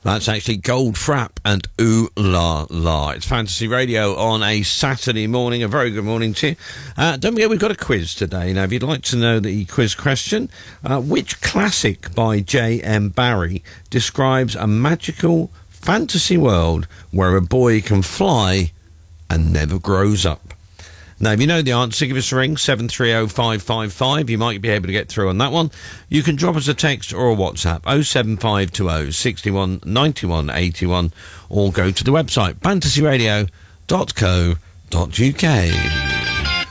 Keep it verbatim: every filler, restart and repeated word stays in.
That's actually Goldfrapp and Ooh La La. It's Fantasy Radio on a Saturday morning. A very good morning to you. Uh, don't forget, we've got a quiz today. Now, if you'd like to know the quiz question, uh, which classic by J M Barrie describes a magical fantasy world where a boy can fly and never grows up? Now, if you know the answer, give us a ring, seven three oh five five five. You might be able to get through on that one. You can drop us a text or a WhatsApp, oh seven five two oh, six one, nine one, eight one, or go to the website, fantasy radio dot co dot uk.